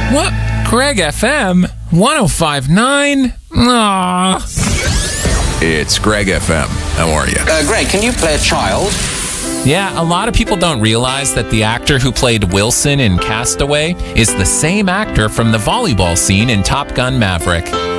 What? Greg FM 105.9? Aww. It's Greg FM. How are you? Greg, can you play a child? Yeah, a lot of people don't realize that the actor who played Wilson in Castaway is the same actor from the volleyball scene in Top Gun Maverick.